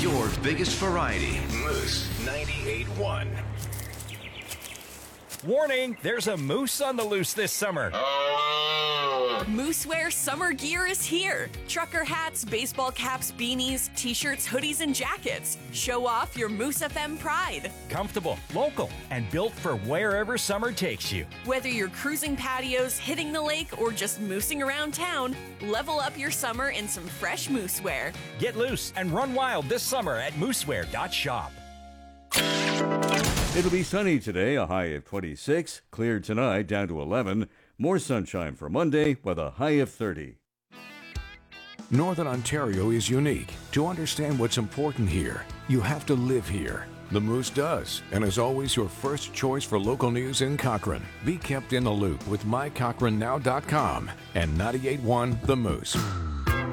your biggest variety. Moose 98.1. Warning, there's a moose on the loose this summer. Moosewear summer gear is here. Trucker hats, baseball caps, beanies, t-shirts, hoodies, and jackets. Show off your Moose FM pride. Comfortable, local, and built for wherever summer takes you. Whether you're cruising patios, hitting the lake, or just moosing around town, level up your summer in some fresh moosewear. Get loose and run wild this summer at moosewear.shop. It'll be sunny today, a high of 26. Clear tonight, down to 11. More sunshine for Monday with a high of 30. Northern Ontario is unique. To understand what's important here, you have to live here. The Moose does, and is always your first choice for local news in Cochrane. Be kept in the loop with mycochranenow.com and 98.1 The Moose.